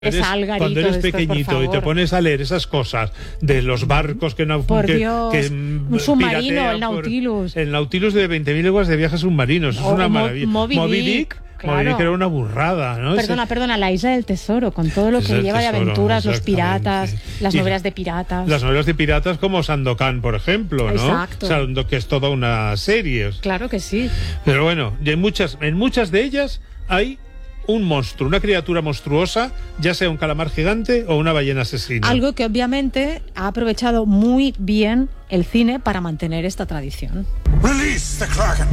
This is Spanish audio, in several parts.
Cuando eres pequeñito y te pones a leer esas cosas de los barcos que no por Dios, un submarino, el Nautilus. El Nautilus de 20.000 leguas de viajes submarinos, es una maravilla. Moby Dick. Claro. Moby Dick era una burrada, ¿no? Perdona, la Isla del Tesoro, con todo lo que lleva de aventuras, los piratas, las novelas de piratas. Las novelas de piratas como Sandokan, por ejemplo, ¿no? Exacto. O sea, que es toda una serie. Claro que sí. Pero bueno, y en muchas de ellas hay un monstruo, una criatura monstruosa, ya sea un calamar gigante o una ballena asesina. Algo que obviamente ha aprovechado muy bien el cine para mantener esta tradición. Release the Kraken.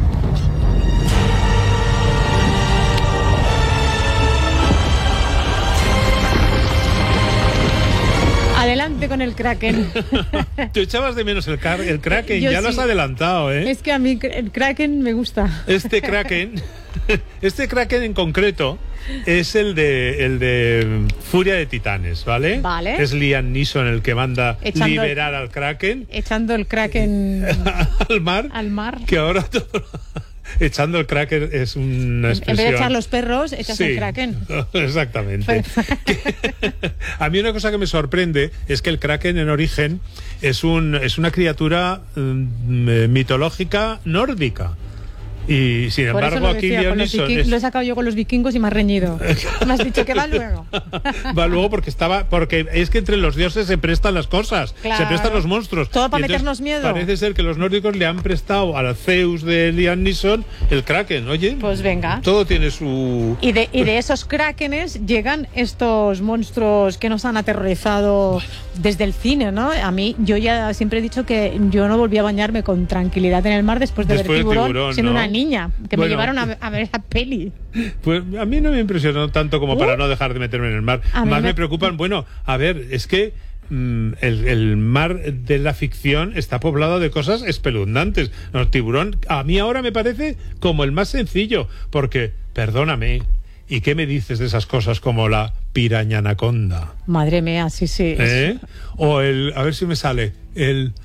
Adelante con el Kraken. Tú echabas de menos el Kraken, Yo ya sí. lo has adelantado, ¿eh? Es que a mí el Kraken me gusta. Este Kraken en concreto es el de Furia de Titanes, ¿vale? Vale. Es Liam Neeson el que manda liberar al Kraken. Echando el Kraken al mar. Que ahora todo... Echando el Kraken es una expresión. En vez de echar los perros, echas el Kraken. Exactamente. A mí una cosa que me sorprende es que el Kraken en origen es una criatura mitológica nórdica. Y sin embargo aquí Liam Neeson lo he sacado yo con los vikingos y me has reñido. Me has dicho que va luego. Va luego porque es que entre los dioses se prestan las cosas, claro. Se prestan los monstruos. Todo para meternos miedo. Parece ser que los nórdicos le han prestado al Zeus de Liam Neeson el Kraken, oye. Pues venga. Todo tiene su... Y de esos Krakenes llegan estos monstruos que nos han aterrorizado desde el cine, ¿no? A mí, yo ya siempre he dicho que yo no volví a bañarme con tranquilidad en el mar después de ver Tiburón, siendo una niña, que me llevaron a ver esa peli. Pues a mí no me impresionó tanto como para no dejar de meterme en el mar. Más me preocupan, a ver, es que el mar de la ficción está poblado de cosas espeluznantes. El Tiburón a mí ahora me parece como el más sencillo, porque, perdóname, ¿y qué me dices de esas cosas como la piraña anaconda? Madre mía, sí. O a ver si me sale, el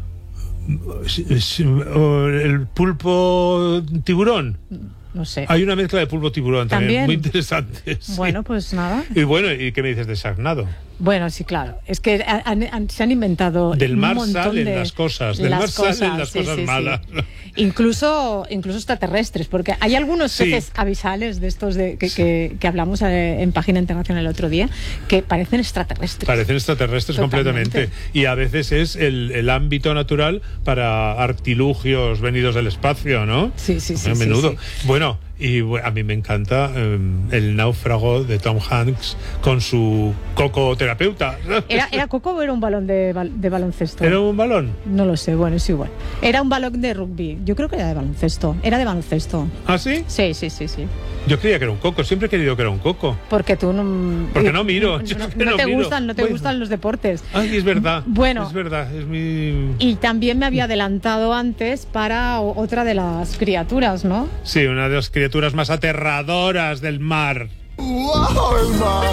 pulpo tiburón. No sé. Hay una mezcla de pulpo tiburón también muy interesante. Sí. Bueno, pues nada. ¿Y qué me dices de Sarnado? Bueno, sí, claro. Es que se han inventado del mar un montón salen las cosas, del mar salen las cosas malas. Sí. Incluso extraterrestres, porque hay algunos peces abisales de estos que hablamos en Página Internacional el otro día, que parecen extraterrestres. Parecen extraterrestres completamente. Y a veces es el ámbito natural para artilugios venidos del espacio, ¿no? Sí. A menudo. Sí. Bueno, y a mí me encanta el náufrago de Tom Hanks con su coco terapeuta. ¿Era coco o era un balón de baloncesto? ¿Era un balón? No lo sé, bueno, es igual. Era un balón de rugby. Yo creo que era de baloncesto. Era de baloncesto. ¿Ah, sí? Sí. Yo creía que era un coco. Siempre he querido que era un coco. Porque tú no... Porque no miro. No te gustan los deportes. Ay, es verdad. Bueno. Es verdad, es mi... Y también me había adelantado antes para otra de las criaturas, ¿no? Sí, una de las criaturas más aterradoras del mar. ¡Wow, el mar!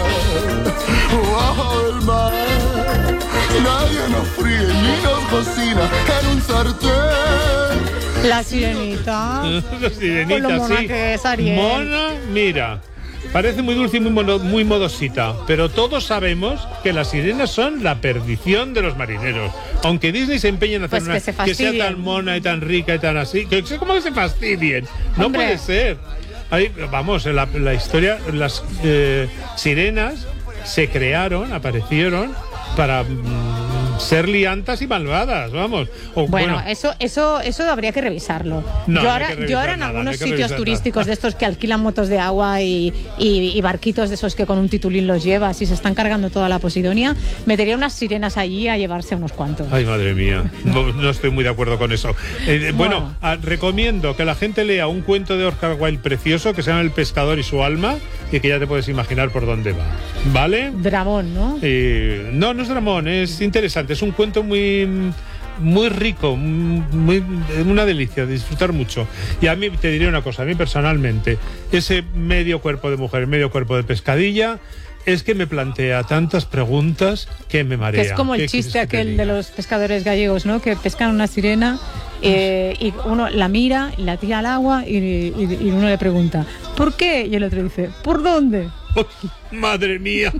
¡Wow, el mar! Nadie nos fríe ni nos cocina en un sartén. La sirenita. La sirenita, con lo mona sí. Que es Ariel. Mona, mira. Parece muy dulce y muy modosita, pero todos sabemos que las sirenas son la perdición de los marineros. Aunque Disney se empeña en hacer que sea tan mona y tan rica y tan así, ¿cómo que se fastidien? No puede ser. Vamos, la historia, las sirenas se crearon, aparecieron para ser liantas y malvadas, vamos. Bueno, eso habría que revisarlo. No, yo ahora en algunos sitios turísticos de estos que alquilan motos de agua y barquitos de esos que con un titulín los llevas y se están cargando toda la Posidonia, metería unas sirenas allí a llevarse unos cuantos. Ay, madre mía, no estoy muy de acuerdo con eso. Bueno, recomiendo que la gente lea un cuento de Oscar Wilde precioso que se llama El pescador y su alma, y que ya te puedes imaginar por dónde va, ¿vale? Dramón, ¿no? No es dramón, es interesante, es un cuento muy rico, una delicia, de disfrutar mucho. Y a mí te diré una cosa, a mí personalmente, ese medio cuerpo de mujer, medio cuerpo de pescadilla, es que me plantea tantas preguntas que me marea. Que es como el chiste aquel de los pescadores gallegos, ¿no? Que pescan una sirena y uno la mira, la tira al agua y uno le pregunta ¿por qué? Y el otro dice ¿por dónde? Madre mía.